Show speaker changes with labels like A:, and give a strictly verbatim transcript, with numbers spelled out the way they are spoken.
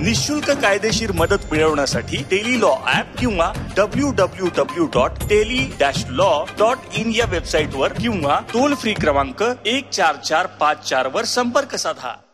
A: निशुल्क कायदेशीर मदत मिळवण्यासाठी टेली लॉ ऍप किंवा W W W dot tele dash law dot in या वेबसाईट वर किंवा टोल फ्री क्रमांक एक चार चार पाच चार वर संपर्क साधा.